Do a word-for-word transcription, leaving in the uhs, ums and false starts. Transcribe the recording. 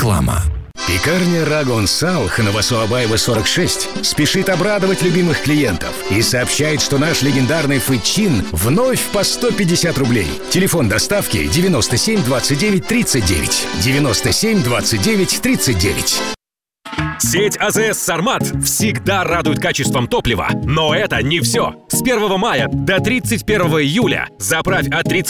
Реклама. Пекарня Рагон Салх на Васуабаева сорок шесть спешит обрадовать любимых клиентов и сообщает, что наш легендарный фычин вновь по сто пятьдесят рублей. Телефон доставки девяносто семь двадцать девять тридцать девять. девяносто семь двадцать девять тридцать девять. Сеть АЗС «Сармат» всегда радует качеством топлива, но это не все. С первого мая до тридцать первого июля заправь от тридцати